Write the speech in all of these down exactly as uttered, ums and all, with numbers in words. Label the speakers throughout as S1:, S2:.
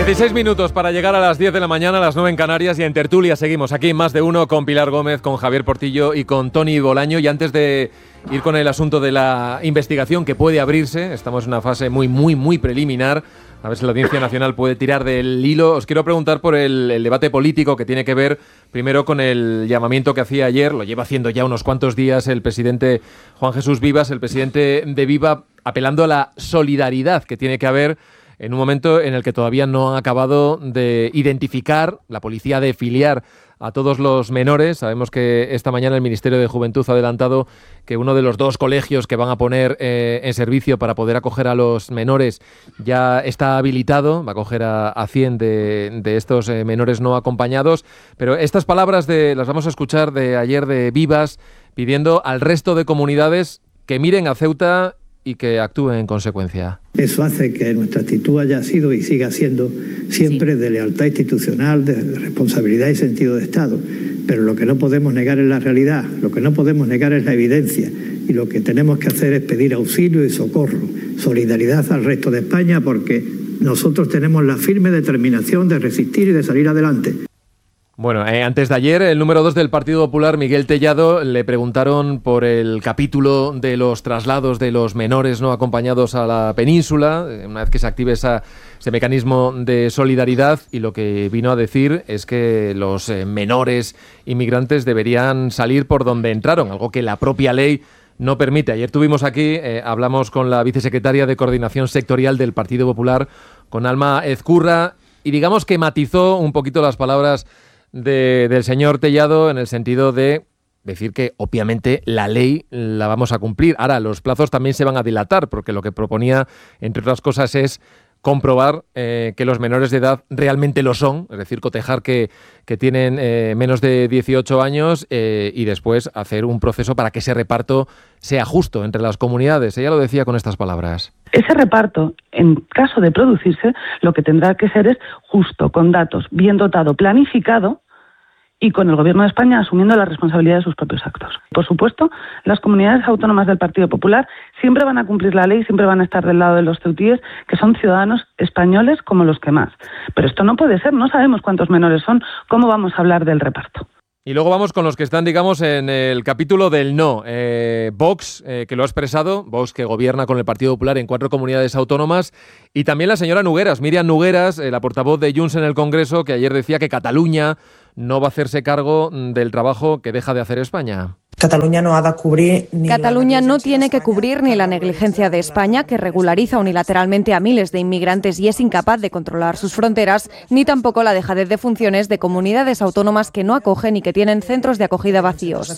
S1: dieciséis minutos para llegar a las diez de la mañana, a las nueve en Canarias, y en tertulia seguimos aquí en Más de Uno con Pilar Gómez, con Javier Portillo y con Toni Bolaño. Y antes de ir con el asunto de la investigación que puede abrirse, estamos en una fase muy, muy, muy preliminar, a ver si la Audiencia Nacional puede tirar del hilo. Os quiero preguntar por el, el debate político que tiene que ver primero con el llamamiento que hacía ayer, lo lleva haciendo ya unos cuantos días el presidente Juan Jesús Vivas, el presidente de Viva, apelando a la solidaridad que tiene que haber en un momento en el que todavía no han acabado de identificar, la policía de filiar a todos los menores. Sabemos que esta mañana el Ministerio de Juventud ha adelantado que uno de los dos colegios que van a poner eh, en servicio para poder acoger a los menores ya está habilitado, va a acoger a, a cien de, de estos eh, menores no acompañados. Pero estas palabras de, las vamos a escuchar de ayer de Vivas, pidiendo al resto de comunidades que miren a Ceuta y que actúen en consecuencia.
S2: Eso hace que nuestra actitud haya sido y siga siendo siempre sí. de lealtad institucional, de responsabilidad y sentido de Estado. Pero lo que no podemos negar es la realidad, lo que no podemos negar es la evidencia. Y lo que tenemos que hacer es pedir auxilio y socorro, solidaridad al resto de España, porque nosotros tenemos la firme determinación de resistir y de salir adelante.
S1: Bueno, eh, antes de ayer, el número dos del Partido Popular, Miguel Tellado, le preguntaron por el capítulo de los traslados de los menores no acompañados a la península, una vez que se active esa, ese mecanismo de solidaridad, y lo que vino a decir es que los eh, menores inmigrantes deberían salir por donde entraron, algo que la propia ley no permite. Ayer tuvimos aquí, eh, hablamos con la vicesecretaria de Coordinación Sectorial del Partido Popular, con Alma Ezcurra, y digamos que matizó un poquito las palabras De, del señor Tellado en el sentido de decir que obviamente la ley la vamos a cumplir. Ahora, los plazos también se van a dilatar, porque lo que proponía, entre otras cosas, es comprobar eh, que los menores de edad realmente lo son, es decir, cotejar que, que tienen eh, menos de dieciocho años eh, y después hacer un proceso para que ese reparto sea justo entre las comunidades. Ella lo decía con estas palabras.
S3: Ese reparto, en caso de producirse, lo que tendrá que ser es justo, con datos, bien dotado, planificado, y con el Gobierno de España asumiendo la responsabilidad de sus propios actos. Por supuesto, las comunidades autónomas del Partido Popular siempre van a cumplir la ley, siempre van a estar del lado de los ceutíes, que son ciudadanos españoles como los que más. Pero esto no puede ser, no sabemos cuántos menores son, ¿cómo vamos a hablar del reparto?
S1: Y luego vamos con los que están, digamos, en el capítulo del no. Eh, Vox, eh, que lo ha expresado, Vox que gobierna con el Partido Popular en cuatro comunidades autónomas, y también la señora Nogueras, Míriam Nogueras, eh, la portavoz de Junts en el Congreso, que ayer decía que Cataluña no va a hacerse cargo del trabajo que deja de hacer España.
S4: Cataluña no ha de cubrir ni
S5: Cataluña no tiene que cubrir ni la negligencia de España, que regulariza unilateralmente a miles de inmigrantes y es incapaz de controlar sus fronteras, ni tampoco la dejadez de funciones de comunidades autónomas que no acogen y que tienen centros de acogida vacíos.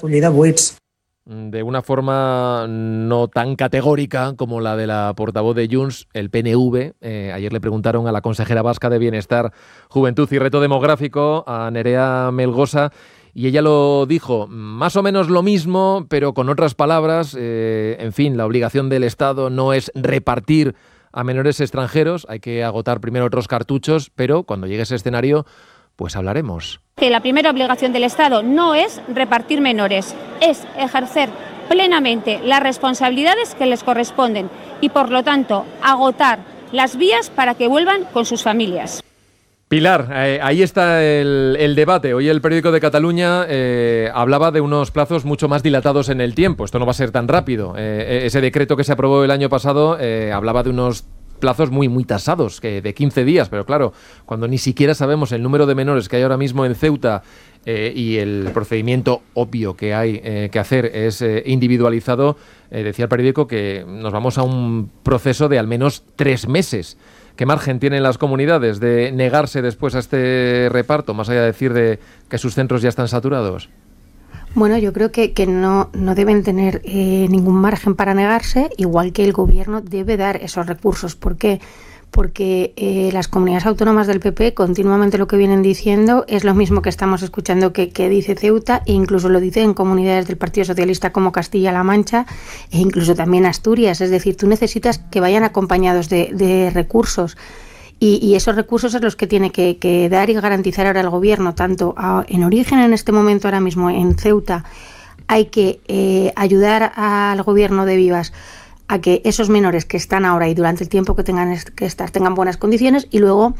S1: De una forma no tan categórica como la de la portavoz de Junts, el P N V. Eh, ayer le preguntaron a la consejera vasca de Bienestar, Juventud y Reto Demográfico, a Nerea Melgosa, y ella lo dijo más o menos lo mismo, pero con otras palabras. Eh, en fin, la obligación del Estado no es repartir a menores extranjeros, hay que agotar primero otros cartuchos, pero cuando llegue ese escenario, pues hablaremos.
S6: Que la primera obligación del Estado no es repartir menores, es ejercer plenamente las responsabilidades que les corresponden y, por lo tanto, agotar las vías para que vuelvan con sus familias.
S1: Pilar, eh, ahí está el, el debate. Hoy el Periódico de Cataluña eh, hablaba de unos plazos mucho más dilatados en el tiempo. Esto no va a ser tan rápido. Eh, ese decreto que se aprobó el año pasado eh, hablaba de unos plazos muy, muy tasados, que de quince días, pero claro, cuando ni siquiera sabemos el número de menores que hay ahora mismo en Ceuta eh, y el procedimiento obvio que hay eh, que hacer es eh, individualizado, eh, decía el periódico que nos vamos a un proceso de al menos tres meses. ¿Qué margen tienen las comunidades de negarse después a este reparto, más allá de decir de que sus centros ya están saturados?
S7: Bueno, yo creo que, que no, no deben tener eh, ningún margen para negarse, igual que el Gobierno debe dar esos recursos. ¿Por qué? Porque eh, las comunidades autónomas del P P continuamente lo que vienen diciendo es lo mismo que estamos escuchando que, que dice Ceuta, e incluso lo dicen comunidades del Partido Socialista como Castilla-La Mancha e incluso también Asturias. Es decir, tú necesitas que vayan acompañados de, de recursos. Y, y esos recursos son los que tiene que, que dar y garantizar ahora el Gobierno, tanto a, en origen en este momento ahora mismo en Ceuta. Hay que eh, ayudar al Gobierno de Vivas a que esos menores que están ahora y durante el tiempo que tengan que estar tengan buenas condiciones, y luego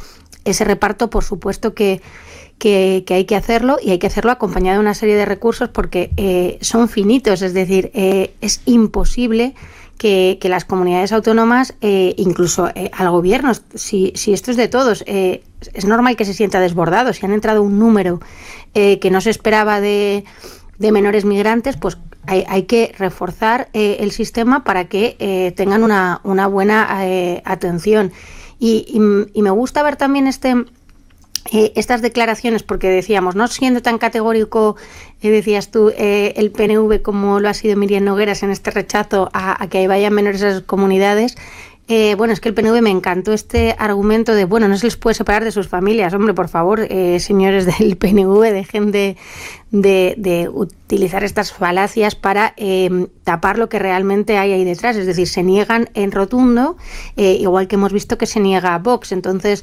S7: ese reparto, por supuesto que, que, que hay que hacerlo, y hay que hacerlo acompañado de una serie de recursos porque eh, son finitos, es decir, eh, es imposible que, que las comunidades autónomas, eh, incluso eh, al gobierno, si, si esto es de todos, eh, es normal que se sienta desbordado. Si han entrado un número eh, que no se esperaba de, de menores migrantes, pues hay, hay que reforzar eh, el sistema para que eh, tengan una, una buena eh, atención. Y, y, y me gusta ver también este... Eh, estas declaraciones, porque decíamos, no siendo tan categórico, eh, decías tú, eh, el P N V como lo ha sido Miriam Nogueras en este rechazo a, a que vayan menores a esas comunidades. Eh, bueno, es que el P N V me encantó este argumento de, bueno, no se les puede separar de sus familias. Hombre, por favor, eh, señores del P N V, dejen de, de, de utilizar estas falacias para eh, tapar lo que realmente hay ahí detrás. Es decir, se niegan en rotundo, eh, igual que hemos visto que se niega a Vox. Entonces,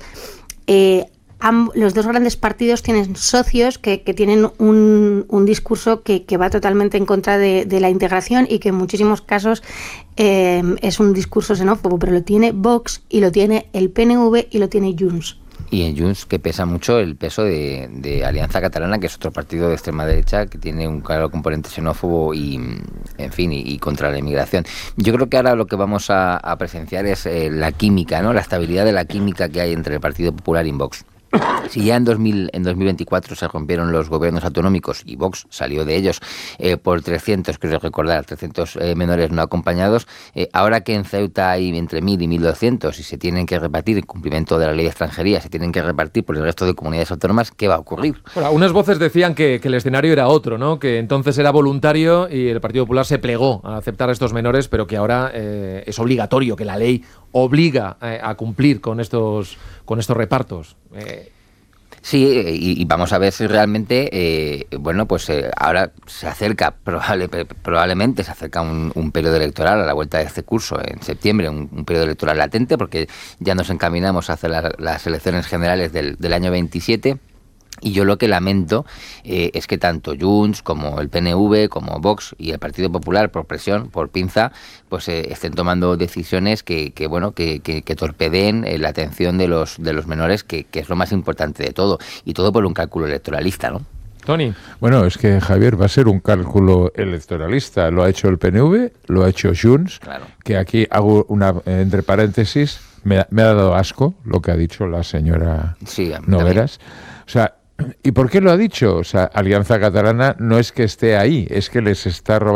S7: eh, los dos grandes partidos tienen socios que, que tienen un, un discurso que, que va totalmente en contra de, de la integración y que en muchísimos casos eh, es un discurso xenófobo, pero lo tiene Vox y lo tiene el P N V y lo tiene Junts.
S8: Y en Junts, que pesa mucho el peso de, de Alianza Catalana, que es otro partido de extrema derecha que tiene un claro componente xenófobo y, en fin, y, y contra la inmigración. Yo creo que ahora lo que vamos a, a presenciar es eh, la química, ¿no? La estabilidad de la química que hay entre el Partido Popular y Vox. Si ya en, dos mil, en dos mil veinticuatro se rompieron los gobiernos autonómicos y Vox salió de ellos eh, por trescientos, creo recordar, trescientos eh, menores no acompañados, eh, ahora que en Ceuta hay entre mil y mil doscientos y se tienen que repartir en cumplimiento de la ley de extranjería, se tienen que repartir por el resto de comunidades autónomas, ¿qué va a ocurrir?
S1: Bueno, unas voces decían que, que el escenario era otro, ¿no? Que entonces era voluntario y el Partido Popular se plegó a aceptar a estos menores, pero que ahora eh, es obligatorio, que la ley obliga eh, a cumplir con estos, con estos repartos. Eh,
S8: Sí, y, y vamos a ver si realmente, eh, bueno, pues eh, ahora se acerca, probable, probablemente se acerca un, un periodo electoral a la vuelta de este curso, en septiembre, un, un periodo electoral latente, porque ya nos encaminamos hacia la, las elecciones generales del, del año veintisiete. Y yo lo que lamento eh, es que tanto Junts como el P N V, como Vox y el Partido Popular, por presión, por pinza, pues eh, estén tomando decisiones que, que bueno, que, que, que torpedeen eh, la atención de los de los menores, que, que es lo más importante de todo, y todo por un cálculo electoralista, ¿no?
S1: Tony.
S9: Bueno, es que, Javier, va a ser un cálculo electoralista. Lo ha hecho el P N V, lo ha hecho Junts,
S8: claro. Que
S9: aquí hago una, entre paréntesis, me, me ha dado asco lo que ha dicho la señora
S8: sí,
S9: Nogueras. O sea, ¿y por qué lo ha dicho? O sea, Alianza Catalana no es que esté ahí, es que les está robando